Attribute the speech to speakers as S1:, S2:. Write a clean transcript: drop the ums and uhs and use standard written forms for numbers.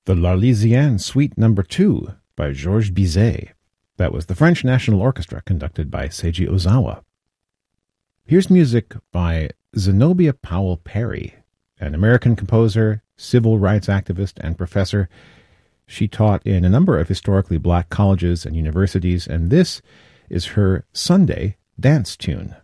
S1: The L'Arlésienne Suite No. 2 by Georges Bizet. That was the French National Orchestra conducted by Seiji Ozawa. Here's music by Zenobia Powell Perry, an American composer, civil rights activist, and professor. She taught in a number of historically black colleges and universities, and this is her Sunday dance tune.